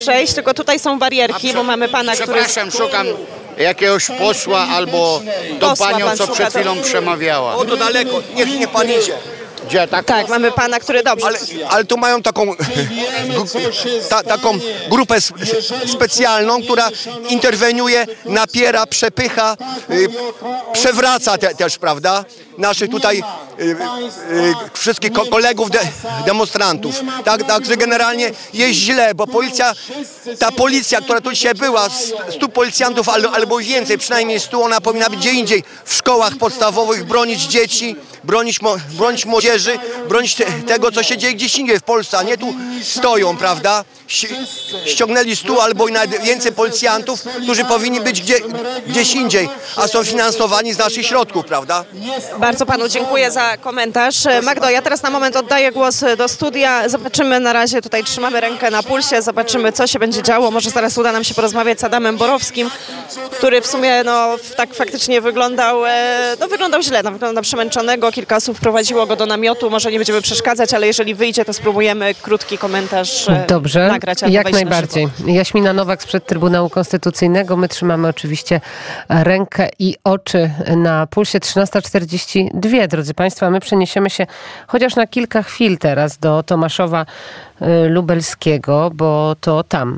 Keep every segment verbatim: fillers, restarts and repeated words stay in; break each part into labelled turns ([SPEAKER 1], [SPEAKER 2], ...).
[SPEAKER 1] przejść, tylko tutaj są barierki,
[SPEAKER 2] prze...
[SPEAKER 1] bo mamy pana, który...
[SPEAKER 2] Przepraszam, szukam jakiegoś posła albo tą
[SPEAKER 1] Posła
[SPEAKER 2] panią,
[SPEAKER 1] pan
[SPEAKER 2] co
[SPEAKER 1] szuka,
[SPEAKER 2] przed
[SPEAKER 1] to-
[SPEAKER 2] chwilą przemawiała.
[SPEAKER 3] O, to daleko, niech nie pan idzie.
[SPEAKER 2] Gdzie tak?
[SPEAKER 1] Tak, mamy pana, który dobrze...
[SPEAKER 3] Ale, ale tu mają taką, gru- ta, taką grupę s- specjalną, która interweniuje, napiera, przepycha, y, przewraca te, też, prawda, naszych tutaj y, y, wszystkich ko- kolegów de, demonstrantów. Tak, także generalnie jest źle, bo policja, ta policja, która tu dzisiaj była, stu policjantów albo, albo więcej, przynajmniej stu, ona powinna być gdzie indziej, w szkołach podstawowych, bronić dzieci, bronić, mo, bronić młodzieży, bronić te, tego, co się dzieje gdzieś indziej w Polsce, a nie tu stoją, prawda? Ściągnęli stu albo i nawet więcej policjantów, którzy powinni być gdzie, gdzieś indziej, a są finansowani z naszych środków, prawda?
[SPEAKER 1] Bardzo panu dziękuję za komentarz. Magdo, ja teraz na moment oddaję głos do studia. Zobaczymy na razie, tutaj trzymamy rękę na pulsie, zobaczymy, co się będzie działo. Może zaraz uda nam się porozmawiać z Adamem Borowskim, który w sumie no, tak faktycznie wyglądał, e, no, wyglądał źle, no, wyglądał przemęczonego. Kilka osób wprowadziło go do namiotu, może nie będziemy przeszkadzać, ale jeżeli wyjdzie, to spróbujemy krótki komentarz e,
[SPEAKER 4] Dobrze,
[SPEAKER 1] nagrać. albo
[SPEAKER 4] jak
[SPEAKER 1] wejść na
[SPEAKER 4] najbardziej.
[SPEAKER 1] żywo.
[SPEAKER 4] Jaśmina Nowak sprzed Trybunału Konstytucyjnego. My trzymamy oczywiście rękę i oczy na pulsie. Trzynasta czterdzieści dwa, drodzy Państwo, a my przeniesiemy się chociaż na kilka chwil teraz do Tomaszowa Lubelskiego, bo to tam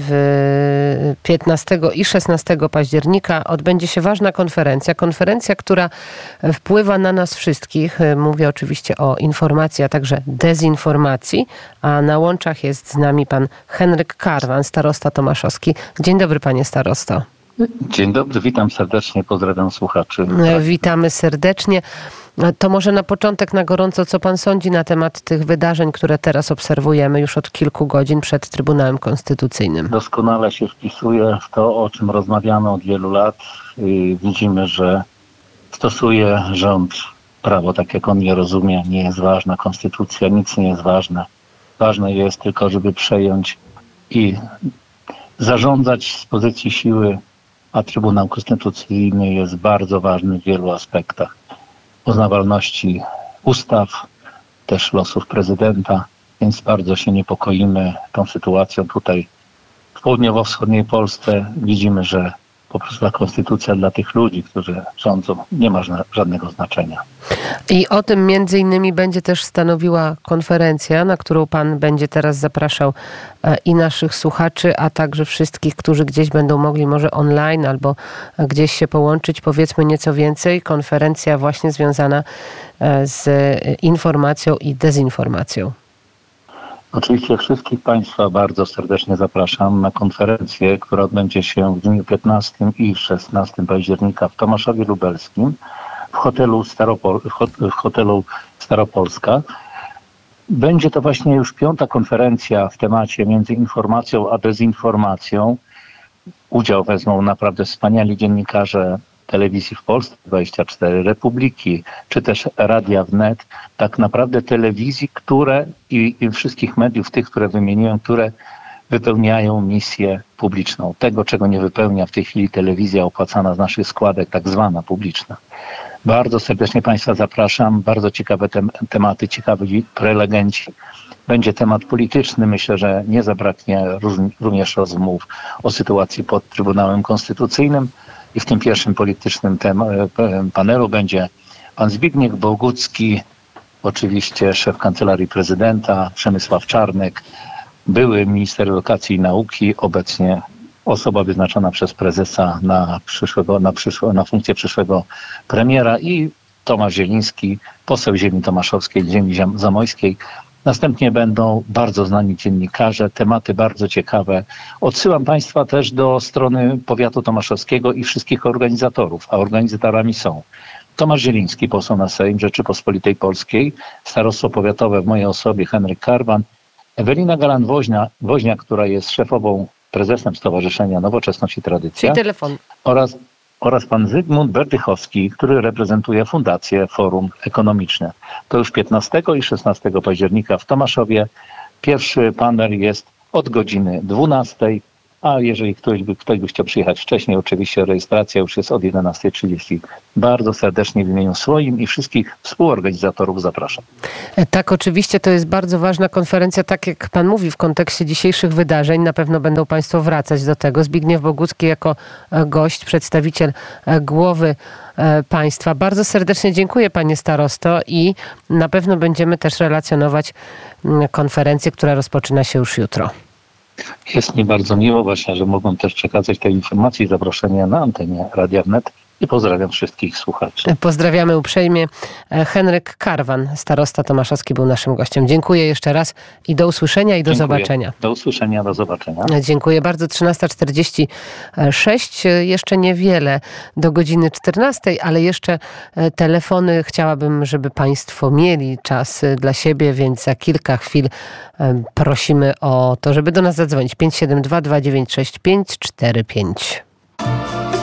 [SPEAKER 4] w piętnastego i szesnastego października odbędzie się ważna konferencja. Konferencja, która wpływa na nas wszystkich. Mówię oczywiście o informacji, a także dezinformacji. A na łączach jest z nami pan Henryk Karwan, starosta tomaszowski. Dzień dobry, panie starosto.
[SPEAKER 5] Dzień dobry, witam serdecznie, pozdrawiam słuchaczy.
[SPEAKER 4] Witamy serdecznie. To może na początek na gorąco, co pan sądzi na temat tych wydarzeń, które teraz obserwujemy już od kilku godzin przed Trybunałem Konstytucyjnym?
[SPEAKER 5] Doskonale się wpisuje w to, o czym rozmawiamy od wielu lat. Widzimy, że stosuje rząd prawo tak, jak on je rozumie. Nie jest ważna konstytucja, nic nie jest ważne. Ważne jest tylko, żeby przejąć i zarządzać z pozycji siły, a Trybunał Konstytucyjny jest bardzo ważny w wielu aspektach. Poznawalności ustaw, też losów prezydenta, więc bardzo się niepokoimy tą sytuacją tutaj w południowo-wschodniej Polsce. Widzimy, że po prostu ta konstytucja dla tych ludzi, którzy rządzą, nie ma żadnego znaczenia.
[SPEAKER 4] I o tym między innymi będzie też stanowiła konferencja, na którą pan będzie teraz zapraszał i naszych słuchaczy, a także wszystkich, którzy gdzieś będą mogli może online albo gdzieś się połączyć. Powiedzmy nieco więcej. Konferencja właśnie związana z informacją i dezinformacją.
[SPEAKER 5] Oczywiście wszystkich Państwa bardzo serdecznie zapraszam na konferencję, która odbędzie się w dniu piętnastego i szesnastego października w Tomaszowie Lubelskim w hotelu, Staropol- w hotelu Staropolska. Będzie to właśnie już piąta konferencja w temacie między informacją a dezinformacją. Udział wezmą naprawdę wspaniali dziennikarze telewizji w Polsce, dwadzieścia cztery, Republiki, czy też Radia Wnet, tak naprawdę telewizji, które i, i wszystkich mediów, tych, które wymieniłem, które wypełniają misję publiczną. Tego, czego nie wypełnia w tej chwili telewizja opłacana z naszych składek, tak zwana publiczna. Bardzo serdecznie Państwa zapraszam. Bardzo ciekawe tem- tematy, ciekawi prelegenci. Będzie temat polityczny. Myślę, że nie zabraknie róż- również rozmów o sytuacji pod Trybunałem Konstytucyjnym. I w tym pierwszym politycznym tem- panelu będzie pan Zbigniew Bogucki, oczywiście szef Kancelarii Prezydenta, Przemysław Czarnek, były minister edukacji i nauki, obecnie osoba wyznaczona przez prezesa na, przyszłego, na, przyszłe, na funkcję przyszłego premiera, i Tomasz Zieliński, poseł ziemi tomaszowskiej, ziemi zamojskiej. Następnie będą bardzo znani dziennikarze, tematy bardzo ciekawe. Odsyłam Państwa też do strony powiatu tomaszowskiego i wszystkich organizatorów, a organizatorami są Tomasz Zieliński, poseł na Sejm Rzeczypospolitej Polskiej, starostwo powiatowe w mojej osobie Henryk Karwan, Ewelina Galan-Woźniak, która jest szefową, prezesem Stowarzyszenia Nowoczesność i Tradycja,
[SPEAKER 4] telefon.
[SPEAKER 5] oraz, oraz pan Zygmunt Berdychowski, który reprezentuje Fundację Forum Ekonomiczne. To już piętnastego i szesnastego października w Tomaszowie. Pierwszy panel jest od godziny dwunastej, a jeżeli ktoś by, ktoś by chciał przyjechać wcześniej, oczywiście rejestracja już jest od jedenastej trzydzieści. Bardzo serdecznie w imieniu swoim i wszystkich współorganizatorów zapraszam.
[SPEAKER 4] Tak, oczywiście to jest bardzo ważna konferencja, tak jak pan mówi, w kontekście dzisiejszych wydarzeń. Na pewno będą państwo wracać do tego. Zbigniew Bogucki jako gość, przedstawiciel głowy państwa. Bardzo serdecznie dziękuję, panie starosto, i na pewno będziemy też relacjonować konferencję, która rozpoczyna się już jutro.
[SPEAKER 5] Jest mi bardzo miło właśnie, że mogą też przekazać te informacje i zaproszenia na antenie Radia Wnet i pozdrawiam wszystkich słuchaczy.
[SPEAKER 4] Pozdrawiamy uprzejmie. Henryk Karwan, starosta tomaszowski, był naszym gościem. Dziękuję jeszcze raz i do usłyszenia i do
[SPEAKER 5] Dziękuję.
[SPEAKER 4] zobaczenia.
[SPEAKER 5] Do usłyszenia, do zobaczenia.
[SPEAKER 4] Dziękuję bardzo. trzynasta czterdzieści sześć. Jeszcze niewiele do godziny czternastej, ale jeszcze telefony chciałabym, żeby państwo mieli czas dla siebie, więc za kilka chwil prosimy o to, żeby do nas zadzwonić. pięć siedem dwa, dwa dziewięć sześć, pięć cztery pięć.